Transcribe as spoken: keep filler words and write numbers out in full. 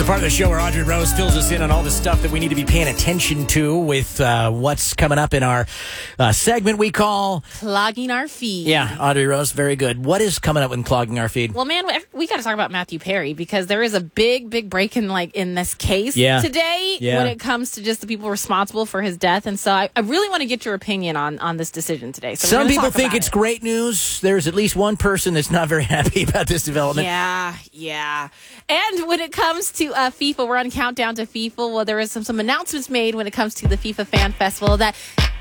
the part of the show where Audrey Rose fills us in on all the stuff that we need to be paying attention to with uh, what's coming up in our uh, segment we call Clogging Our Feed. Yeah, Audrey Rose, very good. What is coming up in Clogging Our Feed? Well, man, we got to talk about Matthew Perry because there is a big, big break in like in this case yeah. today yeah. when it comes to just the people responsible for his death. And so I, I really want to get your opinion on, on this decision today. So Some people think it's it. great news. There's at least one person that's not very happy about this development. Yeah, yeah. And when it comes to uh, FIFA, we're on countdown to FIFA. Well, there is some, some announcements made when it comes to the FIFA Fan Festival that